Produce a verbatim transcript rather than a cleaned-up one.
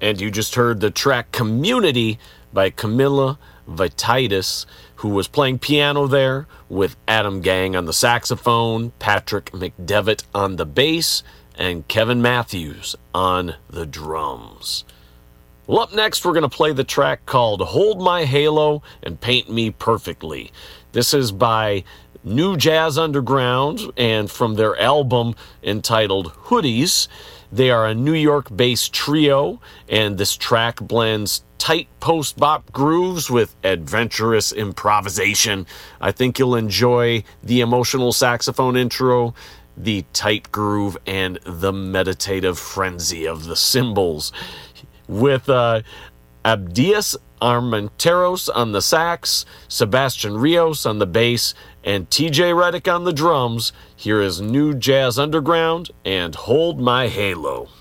And you just heard the track Community by Camilla Vititis, who was playing piano there with Adam Gang on the saxophone, Patrick McDevitt on the bass, and Kevin Matthews on the drums. Well, up next, we're going to play the track called Hold My Halo and Paint Me Perfectly. This is by New Jazz Underground and from their album entitled Hoodies. They are a New York-based trio, and this track blends tight post-bop grooves with adventurous improvisation. I think you'll enjoy the emotional saxophone intro, the tight groove, and the meditative frenzy of the cymbals. With uh, Abdias Armenteros on the sax, Sebastian Rios on the bass, and T J Reddick on the drums, here is New Jazz Underground and Hold My Halo.